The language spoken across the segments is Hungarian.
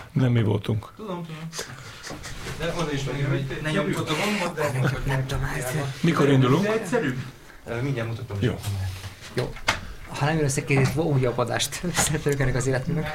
Nem mi voltunk. Tudom. De oda is mondjuk, hogy ne nyomjuk a gombot, de nem tudom. Mikor indulunk? Egyszerű. Mindjárt mutatom. Jó. Ha nem jön összekészítve, újabb adást szeretőkenek az életműnek.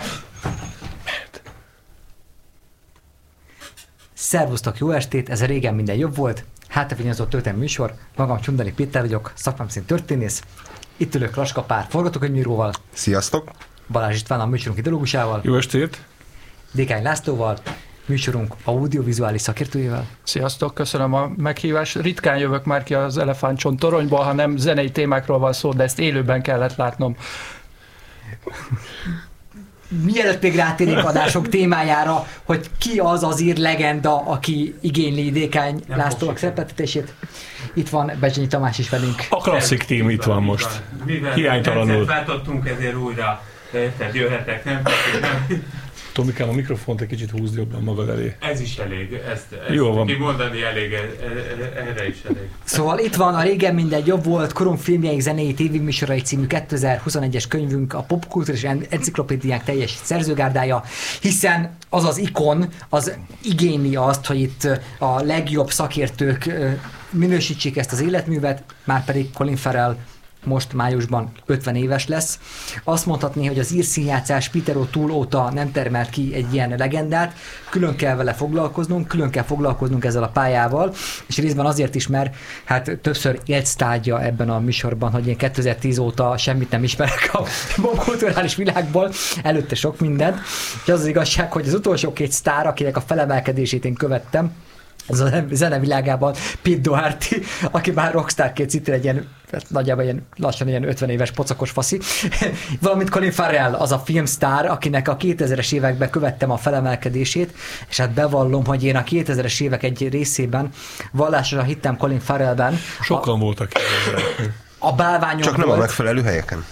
Szervusztok, jó estét! Ez a Régen minden jobb volt. Hátrafinyozott történelmi műsor. Magam Csundali Péter vagyok, szakmám szerint történész. Itt ülök Laska Pár forgatókönyvíróval. Sziasztok! Balázs István a műsorunk ideológusával. Jó estét! Dékány Lászlóval, műsorunk audiovizuális szakértőjével. Sziasztok, köszönöm a meghívást. Ritkán jövök már ki az Elefántcsont toronyból, hanem zenei témákról van szó, de ezt élőben kellett látnom. Mielőtt még rátérnénk adások témájára, hogy ki az az ír legenda, aki igényli Dékány Lászlóak szerepeltetését. Itt van Bezsenyi Tamás is velünk. A klasszik tím itt van most. Hiánytalanul. Váltottunk, ezért újra jöhetek, nem? Tomikám, a mikrofont egy kicsit húzd jobban magad elé. Ez is elég, ezt jó van. kimondani elég, erre is elég. Szóval itt van a Régen minden jobb volt, korunk filmjeink, zenei tévéműsorai című 2021-es könyvünk, a popkultúra és enciklopédiánk teljes szerzőgárdája, hiszen az az ikon, az igényli azt, hogy itt a legjobb szakértők minősítsék ezt az életművet, márpedig Colin Farrell most májusban 50 éves lesz. Azt mondhatni, hogy az ír színjátszás Peter O'Toole óta nem termelt ki egy ilyen legendát, külön kell vele foglalkoznunk, külön kell foglalkoznunk ezzel a pályával, és részben azért is, mert hát többször élt sztárgya ebben a műsorban, hogy én 2010 óta semmit nem ismerek a kulturális világból, előtte sok mindent, és az az igazság, hogy az utolsó két sztár, akinek a felemelkedését én követtem, az a zenevilágában Pete Doherty, aki már rockstárként szintén egy ilyen, nagyjából ilyen, lassan ilyen 50 éves pocakos faszi, valamint Colin Farrell, az a filmsztár, akinek a 2000-es években követtem a felemelkedését, és hát bevallom, hogy én a 2000-es évek egy részében vallásosan hittem Colin Farrellben. Sokan voltak. A bálványok csak nem volt. A megfelelő helyeken.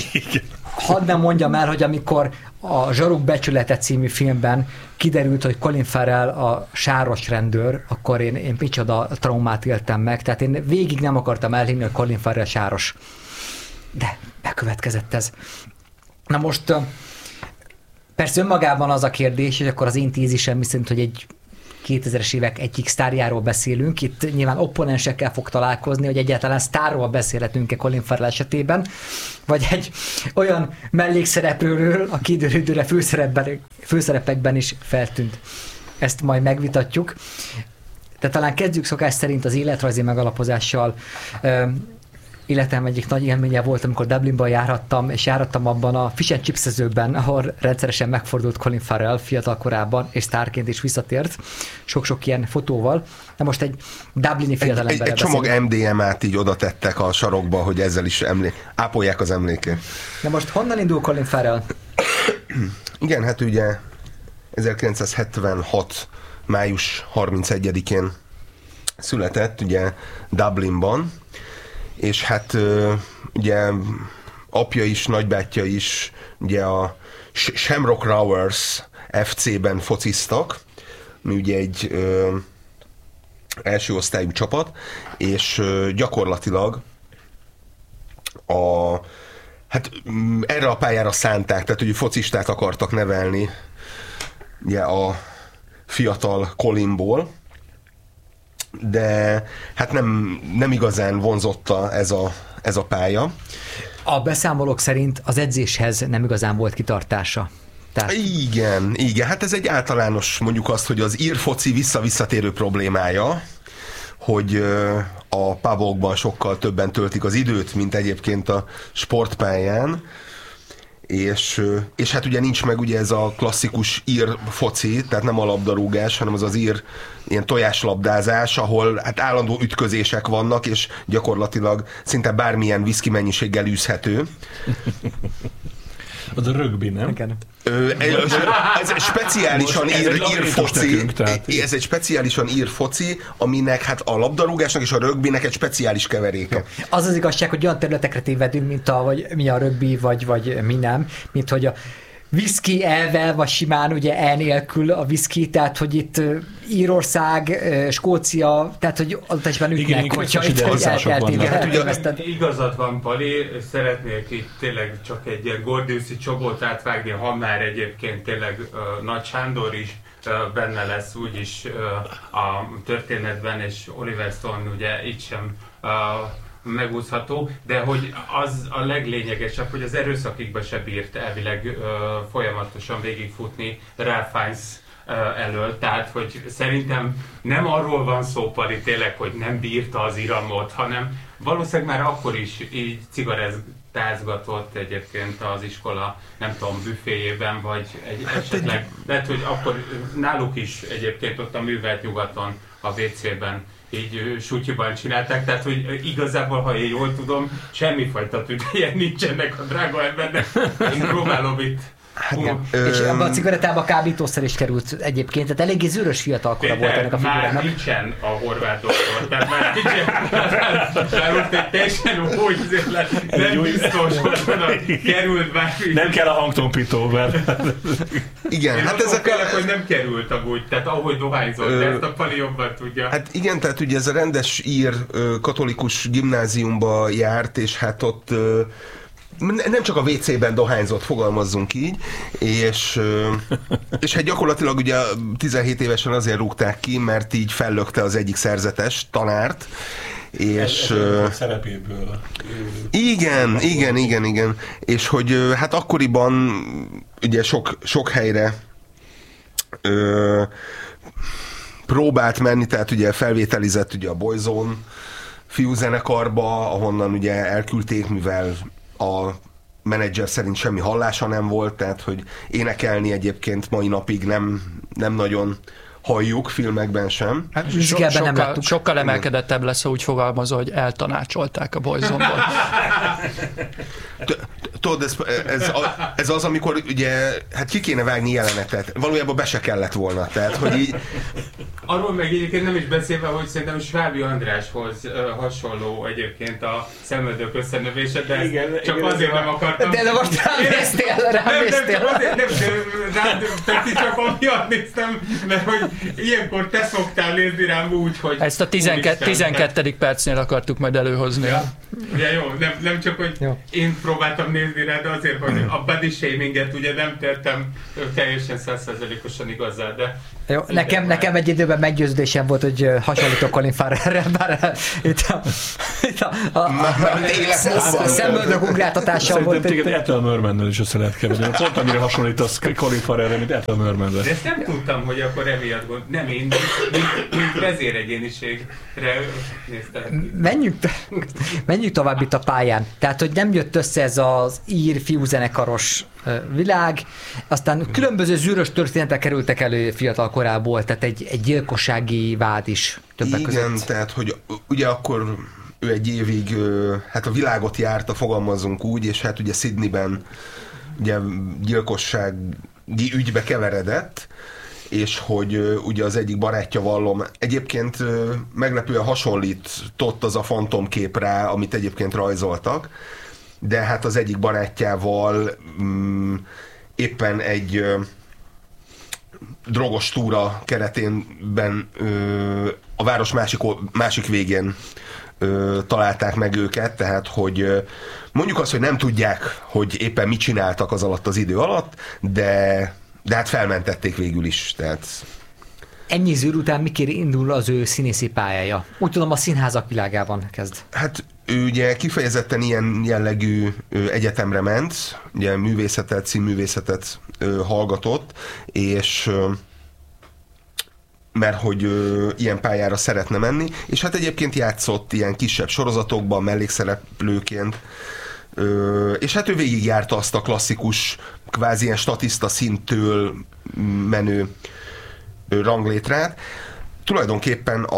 Hadd nem mondjam el, hogy amikor a Zsaruk becsülete című filmben kiderült, hogy Colin Farrell a sáros rendőr, akkor én micsoda traumát éltem meg, tehát én végig nem akartam elhinni, hogy Colin Farrell sáros. De bekövetkezett ez. Na most persze önmagában az a kérdés, és akkor az én tézisem viszont, hogy egy 2000-es évek egyik sztárjáról beszélünk. Itt nyilván opponensekkel fog találkozni, hogy egyáltalán sztárról beszélhetünk-e Colin Farrell esetében, vagy egy olyan mellékszereplőről, aki időre főszerepekben is feltűnt. Ezt majd megvitatjuk. De talán kezdjük szokás szerint az életrajzi megalapozással. Életem egyik nagy élménye volt, amikor Dublinban járhattam, és járhattam abban a fish and chipsezőben, ahol rendszeresen megfordult Colin Farrell fiatal korában, és sztárként is visszatért, sok-sok ilyen fotóval. De most egy dublini fiatalemberrel egy csomag MDMA-t így oda tettek a sarokba, hogy ezzel is ápolják az emlékét. Na most honnan indul Colin Farrell? Igen, hát ugye 1976. május 31-én született, ugye Dublinban, és hát ugye apja is, nagybátyja is ugye a Shamrock Rovers FC-ben fociztak, mi ugye egy első osztályú csapat, és gyakorlatilag hát erre a pályára szánták, tehát hogy focistát akartak nevelni ugye a fiatal Colinból, de hát nem igazán vonzotta ez a pálya. A beszámolók szerint az edzéshez nem igazán volt kitartása. Tehát... Igen, hát ez egy általános, mondjuk azt, hogy az ír foci visszatérő problémája, hogy a pubokban sokkal többen töltik az időt, mint egyébként a sportpályán, és hát ugye nincs meg ugye ez a klasszikus ír foci, tehát nem a labdarúgás, hanem az ír ilyen tojáslabdázás, ahol hát állandó ütközések vannak, és gyakorlatilag szinte bármilyen viszki mennyiséggel űzhető. Az a rögbi, nem? Ez egy speciálisan ír foci. Ez egy speciálisan ír foci, aminek hát a labdarúgásnak és a rögbinek egy speciális keveréke. Az az igazság, hogy olyan területekre tévedünk, mint mi a rögbi, vagy mi nem, mint hogy whisky elvel, vagy simán ugye el nélkül a whisky, tehát hogy itt Írország, Skócia, tehát hogy adott esetben ütnek, hogyha itt eltéveszted. Igazad van, Pali, szeretnék itt tényleg csak egy ilyen gordiuszi csobót átvágni, ha már egyébként tényleg Nagy Sándor is benne lesz úgyis a történetben, és Oliver Stone ugye itt sem megúszható, de hogy az a leglényegesebb, hogy az erőszakikba se bírt elvileg folyamatosan végigfutni Ralph Fiennes elől, tehát hogy szerintem nem arról van szó, Pali, tényleg, hogy nem bírta az iramot, hanem valószínűleg már akkor is így cigarettázgatott egyébként az iskola, nem tudom, büféjében, vagy esetleg, lehet, hogy akkor náluk is egyébként ott a művelt nyugaton, a WC-ben így sutyiban csinálták, tehát hogy igazából, ha én jól tudom, semmifajta tüdeje nincsenek a drága embernek. Én próbálom itt. És abban a cigarettába kábítószer is került egyébként, tehát eléggé zűrös fiatalkora volt ennek a figurának. Már nincsen a horvát doktor, tehát már nincsen, már most egy teljesen úgy nem biztos, hogy oda került bármi. Nem kell a hangtompító, mert... Igen, én hát ezek kellek, hogy nem került amúgy, tehát ahogy dohányzott, de ezt a Pali jobban tudja. Hát igen, tehát ugye ez a rendes ír katolikus gimnáziumba járt, és hát ott nem csak a WC-ben dohányzott, fogalmazzunk így, és hát gyakorlatilag ugye 17 évesen azért rúgták ki, mert így fellökte az egyik szerzetes tanárt, és... a szerepéből. Igen. És hogy hát akkoriban ugye sok helyre próbált menni, tehát ugye felvételizett ugye a Boyzone fiúzenekarba, ahonnan ugye elküldték, mivel a menedzser szerint semmi hallása nem volt, tehát hogy énekelni egyébként mai napig nem nagyon halljuk, filmekben sem. Hát sokkal emelkedettebb lesz, ha úgy fogalmazol, hogy eltanácsolták a Boyzone-ból. Tudod, ez az, amikor ugye, hát ki kéne vágni jelenetet. Valójában be se kellett volna, tehát, hogy így... Arról meg egyébként nem is beszélve, hogy szerintem Svábi Andráshoz hasonló egyébként a szemöldök összenövése, de igen, csak igen, azért nem akartam. De most rám néztél. Tehát csak amiatt néztem, mert hogy ilyenkor te szoktál nézni rám úgy, hogy... Ezt a 12. percnél akartuk majd előhozni. Ja, jó, nem csak, hogy jó. Én próbáltam nézni rá, de azért, hogy a body shaminget ugye nem tettem teljesen 100%-osan igazán, de... Jó, nekem egy időben meggyőződésem volt, hogy hasonlítok Colin Farrellre, bár itt a szemöldök ugráltatással volt. Szerintem téged Ethel Mermannel is össze lehet keverni. Pont amire hasonlítasz Colin Farrellre, mint Ethel Mermannel. De ezt nem tudtam, hogy akkor emiatt gond. Nem én, mint vezéregyéniségre néztem. Menjünk tovább itt a pályán. Tehát, hogy nem jött össze ez az ír fiúzenekaros világ, aztán különböző zűrös történetek kerültek elő fiatal korából, tehát egy gyilkossági vád is többek között. Igen, tehát, hogy ugye akkor ő egy évig hát a világot járta, fogalmazzunk úgy, és hát ugye Sydneyben ugye gyilkossági ügybe keveredett, és hogy ugye az egyik barátja vallom, egyébként meglepően hasonlított az a fantomkép rá, amit egyébként rajzoltak, de hát az egyik barátjával éppen egy drogos túra keretében a város másik végén találták meg őket, tehát hogy mondjuk azt, hogy nem tudják, hogy éppen mit csináltak az alatt az idő alatt, de hát felmentették végül is, tehát... Ennyi zűr után mikor indul az ő színészi pályája? Úgy tudom, a színházak világában kezd. Hát ő ugye kifejezetten ilyen jellegű egyetemre ment, ugye színművészetet hallgatott, és mert hogy ilyen pályára szeretne menni, és hát egyébként játszott ilyen kisebb sorozatokban, mellékszereplőként, és hát ő végigjárta azt a klasszikus, kvázi ilyen statiszta szinttől menő ranglétrát. Tulajdonképpen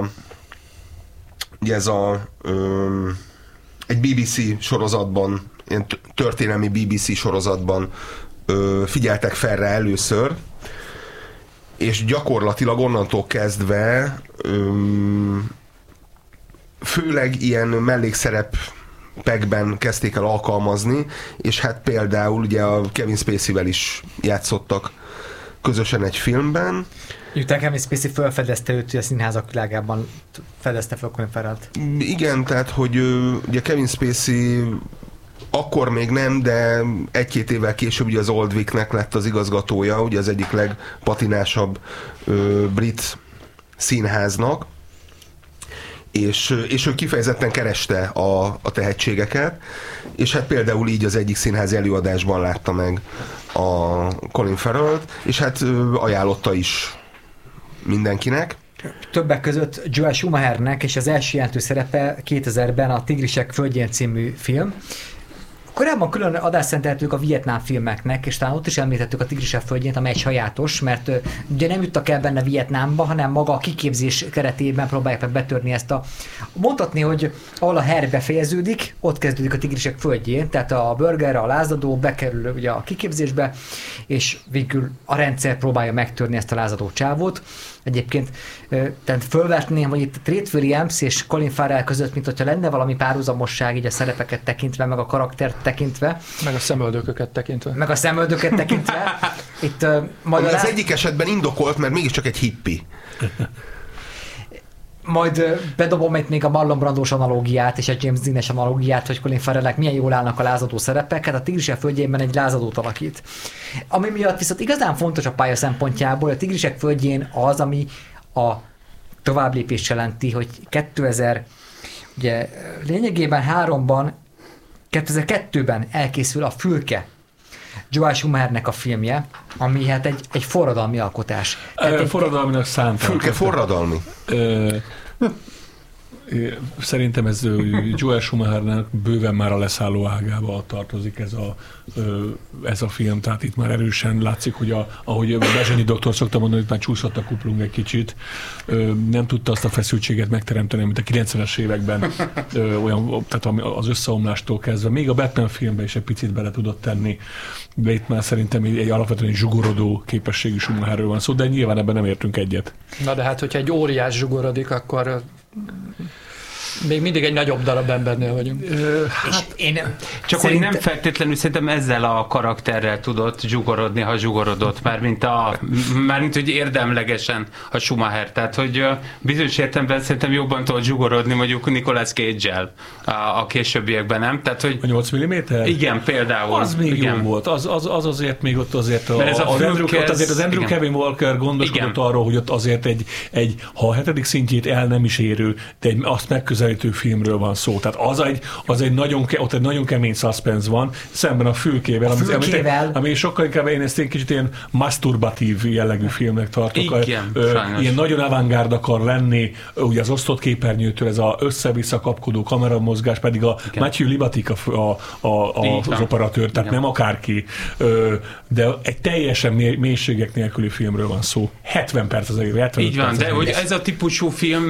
ugye ez egy BBC sorozatban, ilyen történelmi BBC sorozatban figyeltek fel rá először, és gyakorlatilag onnantól kezdve főleg ilyen mellékszerep pekben kezdték el alkalmazni, és hát például ugye a Kevin Spacey-vel is játszottak közösen egy filmben. Miután Kevin Spacey felfedezte őt, hogy a színházak világában fedezte fel Colin Farrellt. Igen, tehát, hogy ugye Kevin Spacey akkor még nem, de 1-2 évvel később ugye az Old Vic-nek lett az igazgatója, ugye az egyik legpatinásabb brit színháznak, és ő kifejezetten kereste a tehetségeket, és hát például így az egyik színház előadásban látta meg a Colin Farrellt, és hát ajánlotta is mindenkinek. Többek között Joel Schumachernek, és az első jelentős szerepe 2000-ben a Tigrisek földjén című film. Korábban külön adást szenteltük a Vietnám filmeknek, és talán ott is említettük a Tigrisek földjén, amely egy sajátos, mert ugye nem juttak el benne Vietnámba, hanem maga a kiképzés keretében próbálják meg betörni ezt mondhatni, hogy ahol a Harry befejeződik, ott kezdődik a Tigrisek földjén, tehát a burger, a lázadó bekerül ugye a kiképzésbe, és végül a rendszer próbálja megtörni ezt a lázadó csávót. Egyébként tehát fölvetném, hogy itt Treat Williams és Colin Farrell között, mint hogyha lenne valami párhuzamosság így a szerepeket tekintve, meg a karaktert tekintve. Meg a szemöldököket tekintve. Itt majd az egyik esetben indokolt, mert mégiscsak egy hippi. Majd bedobom itt még a Marlon Brandós analógiát és a James Dean-es analógiát, hogy Colin Farrellnek milyen jól állnak a lázadó szerepek. Hát a Tigrisek földjében egy lázadót alakít. Ami miatt viszont igazán fontos a pálya szempontjából, a Tigrisek földjén az, ami a továbblépést jelenti, hogy 2000, ugye lényegében 2002-ben elkészül a Fülke, Joel Schumachernek a filmje, ami hát egy forradalmi alkotás. Forradalminak szánták. Fülke forradalmi. Szerintem ez Joel Schumachernek bőven már a leszálló ágába tartozik ez a film, tehát itt már erősen látszik, hogy ahogy Bezsenyi doktor szokta mondani, hogy már csúszott a kuplung egy kicsit, nem tudta azt a feszültséget megteremteni, mint a 90-es években, tehát az összeomlástól kezdve. Még a Batman filmbe is egy picit bele tudott tenni, de itt már szerintem egy alapvetően zsugorodó képességű Schumacherről van szó, de nyilván ebben nem értünk egyet. Na de hát, hogyha egy óriás zsugorodik, akkor még mindig egy nagyobb darab embernél vagyunk. Csak hogy nem feltétlenül szerintem ezzel a karakterrel tudott zsugorodni, ha zsugorodott, mármint hogy érdemlegesen a Schumacher. Tehát, hogy bizonyos értelemben szerintem jobban tudott zsugorodni mondjuk Nicolas Cage-el a későbbiekben, nem? Tehát, hogy a 8 mm? Igen, például. Az még igen. jó volt. Az azért még ott azért az Andrew Kevin Walker gondoskodott arról, hogy ott azért ha a 7. szintjét el nem is érő, de azt megközelítő filmről van szó. Tehát az egy nagyon kemény suspense van, szemben a Fülkével, ami sokkal inkább én ezt egy kicsit ilyen masturbatív jellegű filmnek tartok. Ilyen nagyon avantgárd akar lenni, ugye az osztott képernyőtől ez az össze-vissza kapkodó kameramozgás, pedig a Matthew Libatic az operatőr, tehát nem akárki, de egy teljesen mélységek nélküli filmről van szó. 70 perc az egész. Így van, de hogy ez a típusú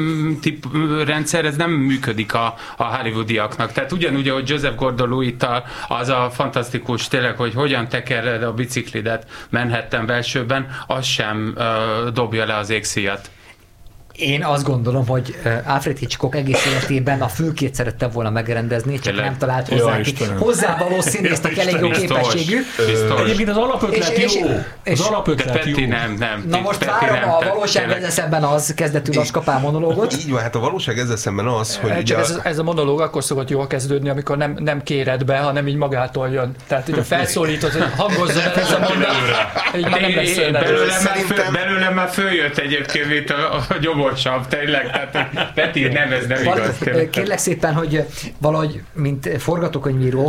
rendszer, ez nem működik a hollywoodiaknak. Tehát ugyanúgy, ahogy Joseph Gordon-Lewitt-tal az a fantasztikus tényleg, hogy hogyan tekered a biciklidet Manhattan belsőben, az sem dobja le az égszíjat. Én azt gondolom, hogy Alfred Hitchcock egész életében a Fülkét szerette volna megrendezni, csak nem talált hozzávaló színészt, aki elég jó képességű. Egyébként az alapötlet jó. Az alapötlet jó. Nem. Na most várom a valóság ezzel szemben az kezdetű laskapál monológot. Így van, hát a valóság ezzel szemben az, hogy... Ugye ez a monológ akkor szokott jól kezdődni, amikor nem kéred be, hanem így magától jön. Tehát ugye felszólítod, hogy hangozzon el ez a mondat, így már nem lesz belőlem már följött egyébként, mint a gyomorsabb, tényleg, tehát Peti, nem, ez nem igaz. Kérlek szépen, hogy valahogy, mint forgatókönyvíró,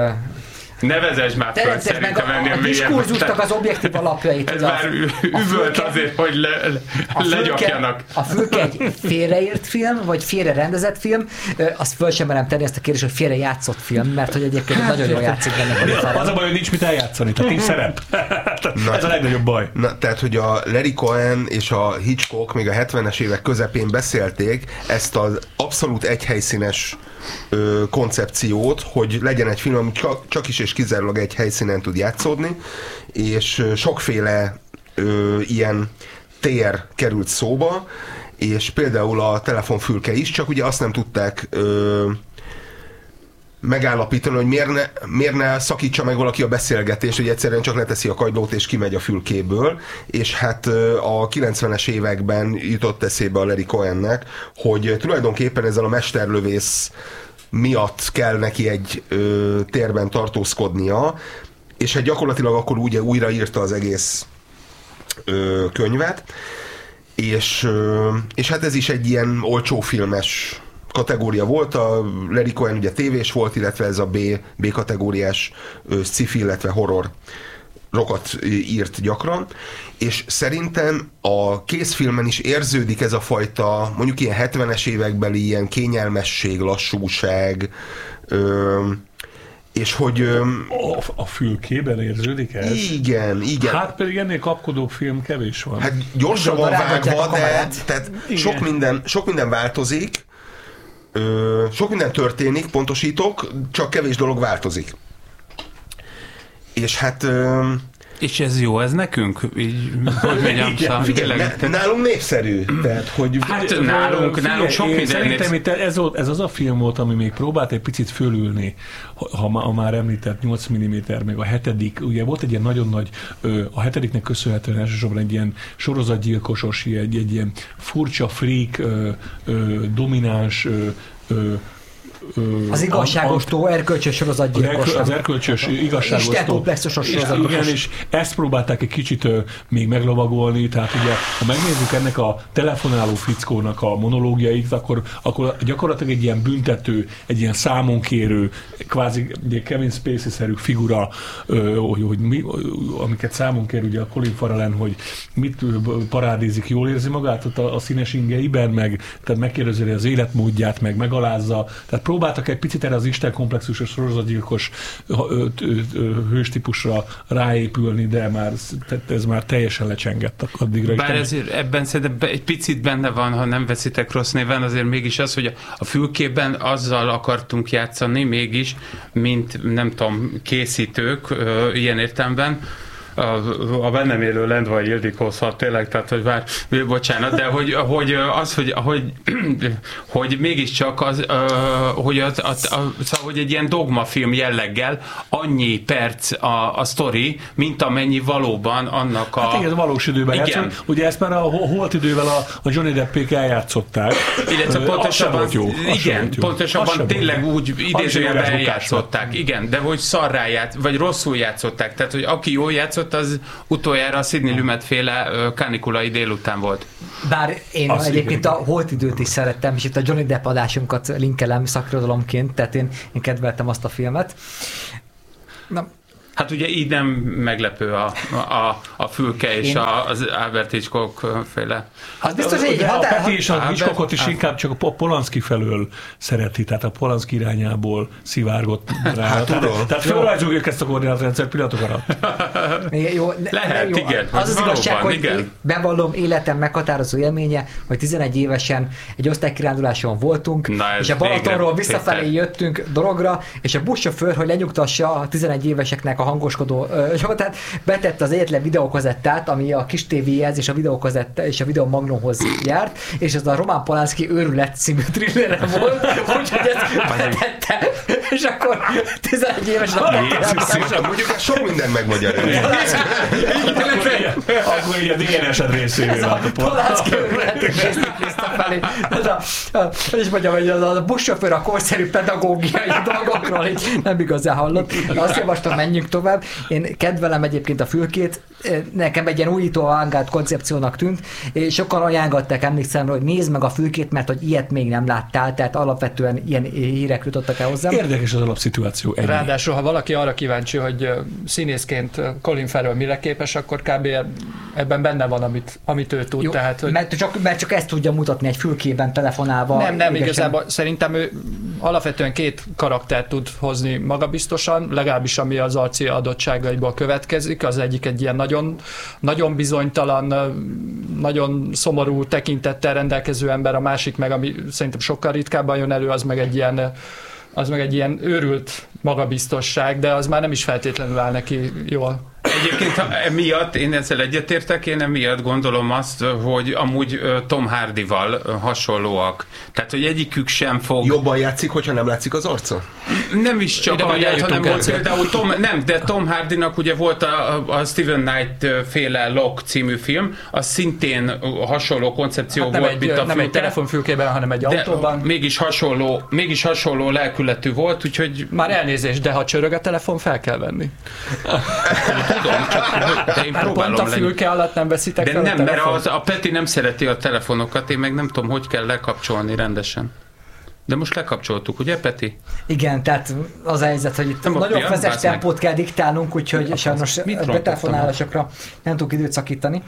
nevezesd már föl, szerintem ennél a diskurzusnak az objektív alapjait. Ez már üvölt azért, hogy legyakjanak. A Fülke egy félreírt film, vagy félre rendezett film, azt föl sem merem tenni ezt a kérdést, hogy félre játszott film, mert hogy egyébként nagyon jól játszik benne. Az a baj, hogy nincs mit eljátszani, tehát nincs szerep. Ez a legnagyobb baj. Tehát, hogy a Larry Cohen és a Hitchcock még a 70-es évek közepén beszélték ezt az abszolút egyhelyszínes koncepciót, hogy legyen egy film, ami csak is és kizárólag egy helyszínen tud játszódni, és sokféle ilyen tér került szóba, és például a Telefonfülke is, csak ugye azt nem tudták megállapítani, hogy miért ne szakítsa meg valaki a beszélgetést, hogy egyszerűen csak leteszi a kagylót és kimegy a fülkéből, és hát a 90-es években jutott eszébe a Larry Cohennek, hogy tulajdonképpen ezzel a mesterlövész miatt kell neki egy térben tartózkodnia, és hát gyakorlatilag akkor ugye újraírta az egész könyvet, és hát ez is egy ilyen olcsó filmes kategória volt, a Larry Cohen ugye tévés volt, illetve ez a B kategóriás sci-fi, illetve horror rokat írt gyakran, és szerintem a készfilmen is érződik ez a fajta, mondjuk ilyen 70-es évekbeli ilyen kényelmesség, lassúság, és hogy... A fülkében érződik ez? Igen. Hát pedig ennél kapkodóbb film kevés van. Hát gyorsan van vágva, de tehát sok minden változik, sok minden történik, pontosítok, csak kevés dolog változik. És hát... És ez jó, ez nekünk? Így, hogy mondjam, nálunk népszerű. Tehát, hogy hát nálunk sok minden. Szerintem itt ez az a film volt, ami még próbált egy picit fölülni, ha már említett 8 mm, meg a 7. Ugye volt egy ilyen nagyon nagy, a 7-nek köszönhetően elsősorban egy ilyen sorozatgyilkosos, egy ilyen furcsa freak, domináns, az igazságostó erkölcsös sorozatgyilkos. Az erkölcsös igazságostó. Istenkomplexusos sorozatgyilkos. Igen, és ezt próbálták egy kicsit még meglovagolni, tehát ugye, ha megnézzük ennek a telefonáló fickónak a monológiait, akkor gyakorlatilag egy ilyen büntető, egy ilyen számonkérő, kvázi egy Kevin Spacey-szerű figura, amiket számon kér ugye a Colin Farrellen, hogy mit parádézik, jól érzi magát a színes ingeiben, tehát megkérdezi az életmódját, megalázza, tehát próbáltak egy picit erre az istenkomplexusos sorozatgyilkos hőstípusra ráépülni, de ez már teljesen lecsengett addigra. Bár ezért ebben szerintem egy picit benne van, ha nem veszitek rossz néven, azért mégis az, hogy a fülkében azzal akartunk játszani mégis, mint nem tudom, készítők ilyen értelemben, a bennem élő Lendvai Ildikóhoz tényleg, tehát hogy bár, bocsánat, de hogy mégiscsak az, hogy egy ilyen dogmafilm jelleggel annyi perc a sztori, mint amennyi valóban annak a... Hát igen, valós időben játszunk. Ugye ezt már a holt idővel a Johnny Deppék eljátszották. Illetve pontosabban, igen, pontosabban tényleg úgy idézőjelben eljátszották. Igen, de hogy szarrá vagy rosszul játszották. Tehát, hogy aki jól játszott, az utoljára a Sidney Lumet-féle kánikulai délután volt. Bár én egyébként a holt időt is szerettem, és itt a Johnny Depp adásunkat linkelem szakirodalomként, tehát én kedveltem azt a filmet. Na. Hát ugye így nem meglepő a fülke és az Albert Hitchcock féle. Az biztos egy a Peti és a Hitchcockot is inkább csak a Polanski felől szereti, tehát a Polanski irányából szivárgott rá. Tehát felrajzoljuk ezt a koordinátrendszert pillanatok alatt. Jó, lehet, jó. Igen. Az igazság, hogy bevallom, életem meghatározó élménye, hogy 11 évesen egy osztálykiránduláson voltunk, és a Balatonról visszafelé jöttünk dologra, és a buszsofőr, hogy lenyugtassa a 11 éveseknek a hangoskodó tehát betett az egyetlen videókazettát, ami a kis tévéhez és a videókazetta és a videó magnóhoz járt, és ez a Roman Polanski Őrület című thrillere volt, úgyhogy ezt betette, és akkor 11 évesen mondjuk ez sok minden megmagyaráz. Akkor így a DNS-ed részévé vált a Polanski Őrület felé. És mondjam, hogy a buszsofőr a korszerű pedagógiai dolgokról így nem igazán hallott. Azt javaslom, menjünk tovább. Én kedvelem egyébként a fülkét, nekem egy ilyen újító avantgárd koncepciónak tűnt, és sokan ajánlották, emlékszem, hogy nézd meg a fülkét, mert hogy ilyet még nem láttál, tehát alapvetően ilyen hírek jutottak el hozzám. Érdekes az alapszituáció. Ennyi. Ráadásul, ha valaki arra kíváncsi, hogy színészként Colin Farrell mire képes, akkor kb. Ebben benne van, amit ő tud. Jó, tehát, hogy... mert csak ezt tudja mutatni egy fülkében telefonálva. Nem, igazából szerintem ő alapvetően két karaktert tud hozni magabiztosan, legalábbis ami az arci adottságaiból következik. Az egyik egy ilyen nagyon, nagyon bizonytalan, nagyon szomorú tekintettel rendelkező ember, a másik meg, ami szerintem sokkal ritkábban jön elő, az meg egy ilyen őrült magabiztosság, de az már nem is feltétlenül áll neki jól. egyébként emiatt, én ezzel egyetértek, én emiatt gondolom azt, hogy amúgy Tom Hardyval hasonlóak. Tehát, hogy egyikük sem fog... Jobban játszik, hogyha nem látszik az arca? Nem is csak amiatt, hanem volt például de Tom Hardynak ugye volt a Steven Knight féle Lock című film, az szintén hasonló koncepció volt, mint a nem egy telefonfülkében, hanem egy autóban. Mégis hasonló lelkületű volt, úgyhogy... Már elnézést, de ha csörög a telefon, fel kell venni. Tudom, de én próbálom pont a fülke alatt nem veszitek de fel nem, a telefon. mert a Peti nem szereti a telefonokat, én meg nem tudom, hogy kell lekapcsolni rendesen. De most lekapcsoltuk, ugye, Peti? Igen, tehát az a helyzet, hogy itt nagyon feszes tempót kell diktálnunk, úgyhogy sajnos betelefonálásokra nem tudok időt szakítani.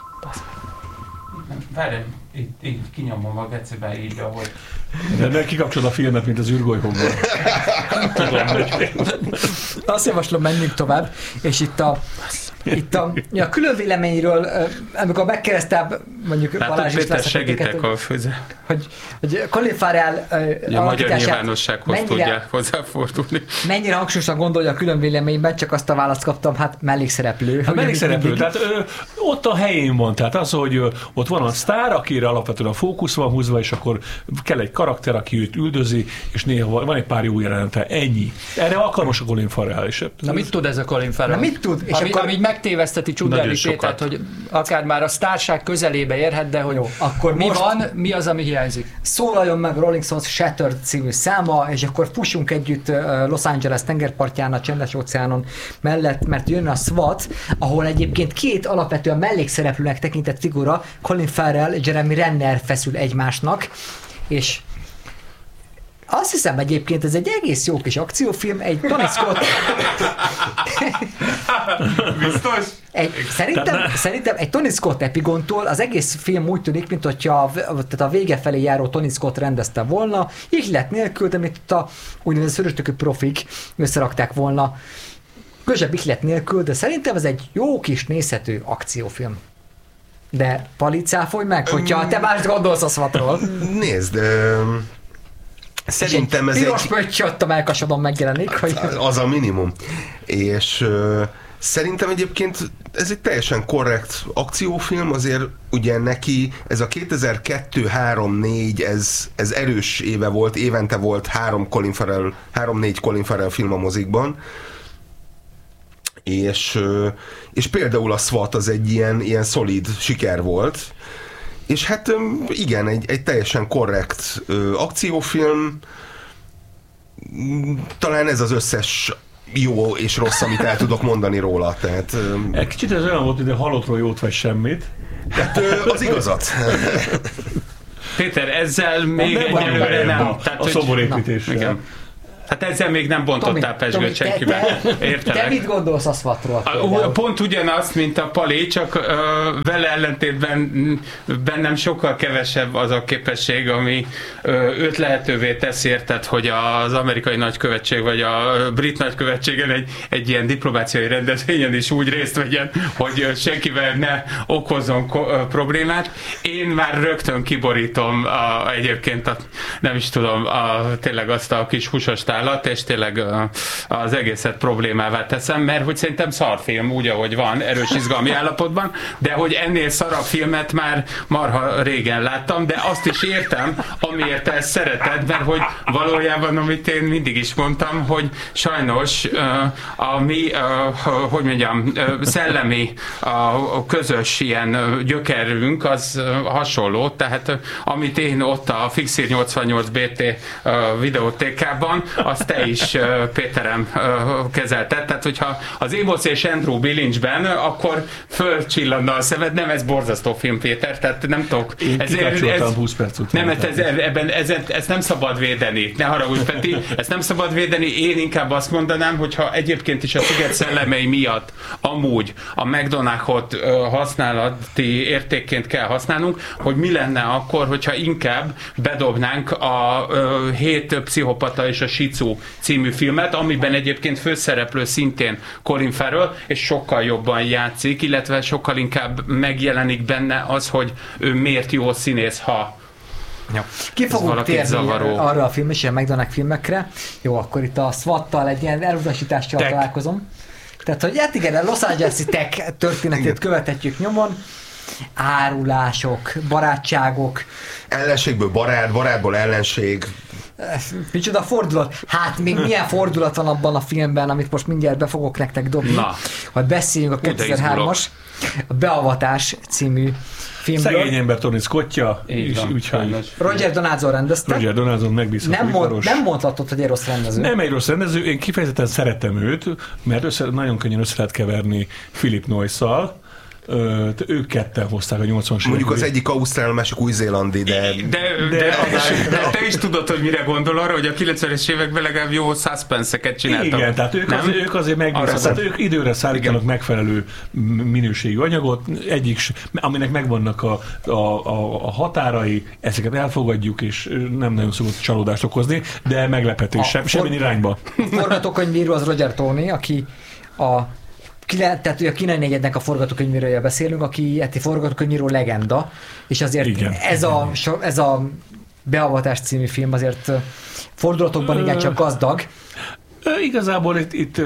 Várj, itt kinyomom a gecibe így, ahogy... De kikapcsolod a filmet, mint az űrgolyókból. Tudom, hogy... Azt javaslom, menjünk tovább, és itt a külön véleményről, amikor megkeresztel mondjuk Balázs Péter, segítek a hogy Colin Farrell a magyar nyilvánossághoz tudja hozzáfordulni. Mennyire hangsúlyosan gondolja a külön véleményben, csak azt a választ kaptam, hát mellékszereplő. Hát mellékszereplő, tehát ott a helyén van, tehát az, hogy ott van a sztár, akire alapvetően a fókusz van húzva, és akkor kell egy karakter, aki őt üldözi, és néha van egy pár jó jelenete, ennyi. Erre alkalmas a Colin Farrell is. Na mit tud ez a Colin Farrell? Na mit tud? És akkor így megtéveszteti Csudáli Pétert, hogy akár már a sztárság közelébe érhet, de hogy jó, akkor mi az, ami hiányzik? Szólaljon meg Rolling Stones Shattered című száma, és akkor fussunk együtt Los Angeles tengerpartján, a Csendes óceánon mellett, mert jön a SWAT, ahol egyébként két alapvetően mellékszereplőnek tekintett figura, Colin Farrell és Jeremy Renner feszül egymásnak, és azt hiszem egyébként ez egy egész jó kis akciófilm, egy Tony Scott... Biztos? Szerintem egy Tony Scott epigontól az egész film úgy tűnik, mint hogyha a vége felé járó Tony Scott rendezte volna, ihlet nélkül, de mint a úgynevezett szöröstökű profik összerakták volna közsebb ihlet nélkül, de szerintem ez egy jó kis nézhető akciófilm. De Pali, cáfolj meg, hogyha te mást gondolsz a SWAT-ról. Nézd, szerintem ez piros pötty ott a melkasodon megjelenik. Hogy... Az a minimum. És szerintem egyébként ez egy teljesen korrekt akciófilm, azért ugye neki ez a 2002-3-4, ez erős éve volt, évente volt 3-4 Colin Farrell film a mozikban. És például a SWAT az egy ilyen szolid siker volt. És hát igen, egy teljesen korrekt akciófilm. Talán ez az összes jó és rossz, amit el tudok mondani róla. Tehát, egy kicsit ez olyan volt, hogy a halottról jót vagy semmit. Hát az igazat. Péter, ezzel még egyelőre nem. A szoborépítéssel. Hát ezzel még nem bontottál pezsgőt senkivel. Te mit gondolsz a SWAT-ról? Pont ugyanazt, mint a Pali, csak vele ellentétben bennem sokkal kevesebb az a képesség, ami őt lehetővé teszi, érted, hogy az amerikai nagykövetség vagy a brit nagykövetségen egy ilyen diplomáciai rendezvényen is úgy részt vegyen, hogy senkivel ne okozzon problémát. Én már rögtön kiborítom egyébként nem is tudom, tényleg azt a kis húsos állat, és tényleg az egészet problémává teszem, mert hogy szerintem szarfilm úgy, ahogy van, erős izgalmi állapotban, de hogy ennél szarabb filmet már marha régen láttam, de azt is értem, amiért ezt szereted, mert hogy valójában, amit én mindig is mondtam, hogy sajnos a mi, hogy mondjam, szellemi, a közös ilyen gyökerünk az hasonló, tehát amit én ott a Fixir 88 BT videótékában, azt te is, Péterem, kezelted. Tehát, hogyha az Amos és Andrew bilincsben, akkor fölcsillanna a szemed. Nem, ez borzasztó film, Péter, tehát nem tudok. Én kikapcsoltam 20 perc után. Nem, ezt nem szabad védeni. Ne haragudj, Peti, ezt nem szabad védeni. Én inkább azt mondanám, hogyha egyébként is a Sziget szellemei miatt amúgy a McDonald's-ot használati értékként kell használnunk, hogy mi lenne akkor, hogyha inkább bedobnánk a 7 pszichopata és a Shizu című filmet, amiben egyébként főszereplő szintén Colin Farrell, és sokkal jobban játszik, illetve sokkal inkább megjelenik benne az, hogy ő miért jó színész, ha ki fogunk térni arra a film és a McDonald's filmekre. Jó, akkor itt a SWAT-tal egy ilyen elutasítással találkozom. Tehát, hogy hát igen, a Los Angeles-i tech történetét követhetjük nyomon, árulások, barátságok. Ellenségből barát, barátból ellenség. Micsoda fordulat. Hát még milyen fordulat van abban a filmben, amit most mindjárt be fogok nektek dobni, hogy beszéljünk a 2003-as a Beavatás című filmről. Szegény ember Tony Scottja, és úgyhogy Roger Donaldson rendezte. Roger Donaldson megbízható iparos. Nem mondhatod, hogy egy rossz rendező. Nem egy rossz rendező, én kifejezetten szeretem őt, mert nagyon könnyen össze lehet keverni Philip Noyce-szal. Ők ketten hozták a 80-as évek. Mondjuk az egyik ausztrál, a másik új-zélandi, de te is tudod, hogy mire gondol arra, hogy a 90-es években legalább jó suspense-eket csináltak. Igen, tehát ők azért megbízható, tehát ők időre szállítanak megfelelő minőségű anyagot, aminek megvannak a határai, ezeket elfogadjuk, és nem nagyon szokott csalódást okozni, de meglepetés semmi irányba. A forgatókönyvíró az Roger Tony, aki tehát a 94-nek a forgatókönyvírója beszélünk, aki egy forgatókönyvíró legenda, és azért igen, ez a Beavatás című film azért fordulatokban igencsak gazdag. Igazából itt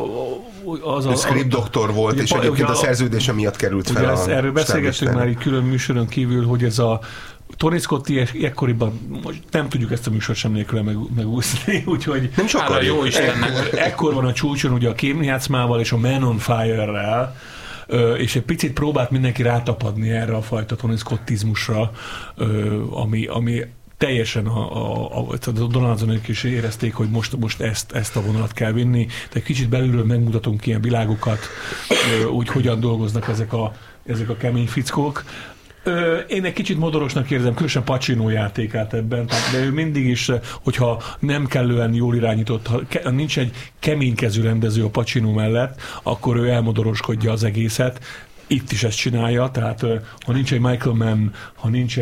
a script doktor volt, és egyébként a szerződése miatt került fel. Erről beszélgettünk már így külön műsoron kívül, hogy ez a Tony Scotti ekkoriban, most nem tudjuk ezt a műsort sem nélkül megúszni, úgyhogy nem sokkal jó Istennek. Ekkor van a csúcson ugye a Kémjátszmával és a Man on Fire-rel, és egy picit próbált mindenki rátapadni erre a fajta Tony Scottizmusra, ami teljesen a Donaldsonok is érezték, hogy most ezt a vonalat kell vinni, de kicsit belülről megmutatunk ilyen világokat, úgy hogyan dolgoznak ezek a kemény fickók. Én egy kicsit modorosnak érzem, különösen Pacino játékát ebben, de ő mindig is, hogyha nem kellően jól irányított, ha nincs egy keménykezű rendező a Pacino mellett, akkor ő elmodoroskodja az egészet. Itt is ezt csinálja, tehát ha nincs egy Michael Mann, ha nincs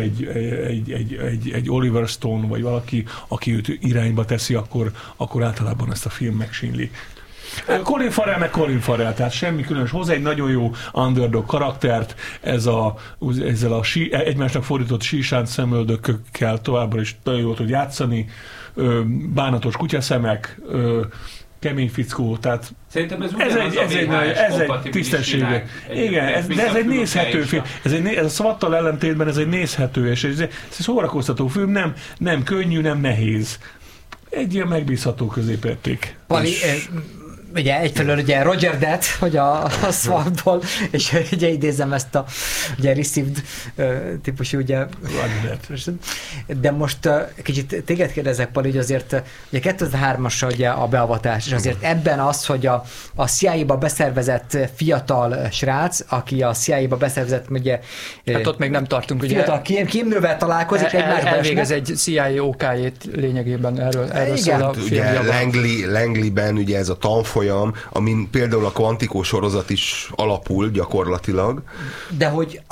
egy Oliver Stone, vagy valaki, aki őt irányba teszi, akkor általában ezt a film megsínli. Colin Farrell, tehát semmi különös. Hozzá egy nagyon jó underdog karaktert, ezzel a egymásnak fordított sísánt szemöldökökkel továbbra is nagyon jól tud játszani, bánatos kutyaszemek, kemény fickó, tehát ez egy tisztessége. Igen, de ez egy nézhető film. Ez a SWAT-tal ellentétben ez egy nézhető, és ez egy szórakoztató film, nem könnyű, nem nehéz. Egy ilyen megbízható középérték. Pali, ugye egyfelől ugye Roger Dead, hogy a SWAT-ból, és ugye idézem ezt a ugye received típusú, ugye, de most kicsit téged kérdezek, Pali, hogy azért ugye 2003-as ugye a Beavatás, és azért ebben az, hogy a CIA-ba beszervezett fiatal srác, aki a CIA-ba beszervezett, ugye hát ott még nem tartunk, ugye fiatal kémnővel találkozik, elvégez egy CIA OK-jét lényegében, erről szól a film. Langley-ben ugye ez a tanfolyam, amin például a Quantico sorozat is alapul gyakorlatilag. De hogy